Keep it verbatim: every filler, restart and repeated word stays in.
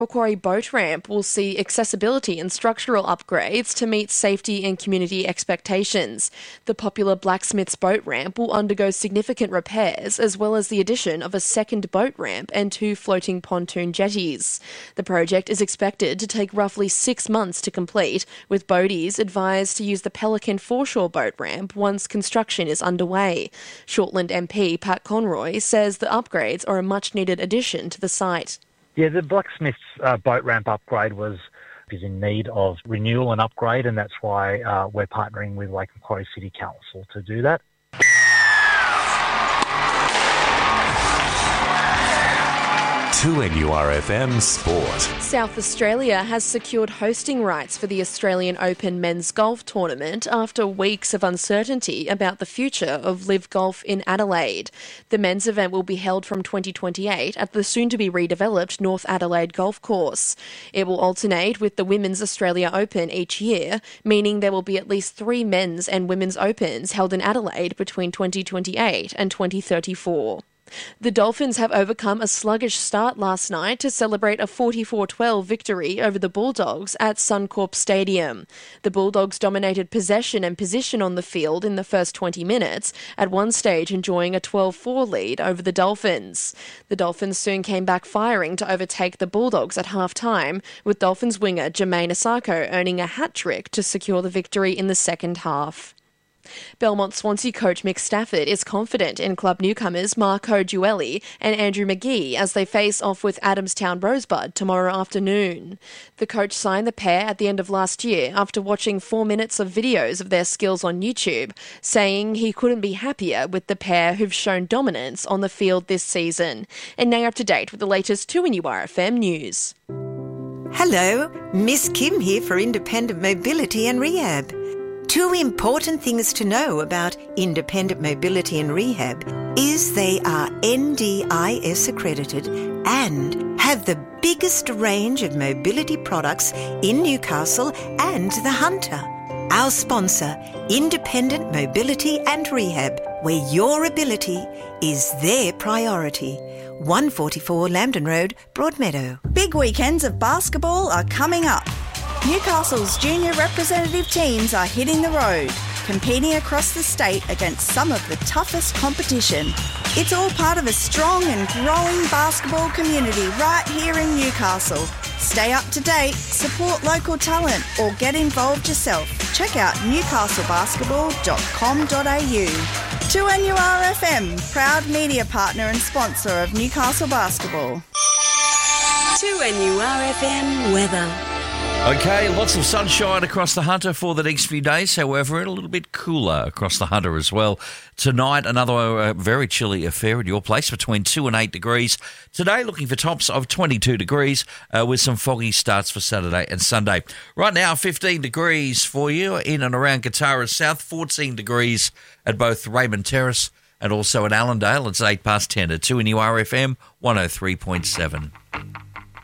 Macquarie boat ramp will see accessibility and structural upgrades to meet safety and community expectations. The popular Blacksmiths boat ramp will undergo significant repairs, as well as the addition of a second boat ramp and two floating pontoon jetties. The project is expected to take roughly six months to complete, with boaties advised to use the Pelican foreshore boat ramp once construction is underway. Shortland M P Pat Conroy says the upgrades are a much-needed addition to the site. Yeah, the Blacksmiths uh, boat ramp upgrade was is in need of renewal and upgrade, and that's why uh, we're partnering with Lake Macquarie City Council to do that. two N U R F M Sport. South Australia has secured hosting rights for the Australian Open men's golf tournament after weeks of uncertainty about the future of Live Golf in Adelaide. The men's event will be held from twenty twenty-eight at the soon-to-be redeveloped North Adelaide Golf Course. It will alternate with the Women's Australia Open each year, meaning there will be at least three men's and women's Opens held in Adelaide between twenty twenty-eight and twenty thirty-four. The Dolphins have overcome a sluggish start last night to celebrate a forty-four twelve victory over the Bulldogs at Suncorp Stadium. The Bulldogs dominated possession and position on the field in the first twenty minutes, at one stage enjoying a twelve four lead over the Dolphins. The Dolphins soon came back firing to overtake the Bulldogs at half-time, with Dolphins winger Jermaine Asako earning a hat-trick to secure the victory in the second half. Belmont Swansea coach Mick Stafford is confident in club newcomers Marco Giueli and Andrew McGee as they face off with Adamstown Rosebud tomorrow afternoon. The coach signed the pair at the end of last year after watching four minutes of videos of their skills on YouTube, saying he couldn't be happier with the pair who've shown dominance on the field this season. And now up to date with the latest two N U R F M news. Hello, Miss Kim here for Independent Mobility and Rehab. Two important things to know about Independent Mobility and Rehab is they are N D I S accredited and have the biggest range of mobility products in Newcastle and the Hunter. Our sponsor, Independent Mobility and Rehab, where your ability is their priority. one forty-four Lambton Road, Broadmeadow. Big weekends of basketball are coming up. Newcastle's junior representative teams are hitting the road, competing across the state against some of the toughest competition. It's all part of a strong and growing basketball community right here in Newcastle. Stay up to date, support local talent, or get involved yourself. Check out newcastle basketball dot com dot a u. two N U R F M, proud media partner and sponsor of Newcastle Basketball. two N U R F M weather. Okay, lots of sunshine across the Hunter for the next few days. However, a little bit cooler across the Hunter as well. Tonight, another uh, very chilly affair at your place, between two and eight degrees. Today, looking for tops of twenty-two degrees uh, with some foggy starts for Saturday and Sunday. Right now, fifteen degrees for you in and around Katara South, fourteen degrees at both Raymond Terrace and also at Allendale. It's eight past ten at two N U R F M one oh three point seven.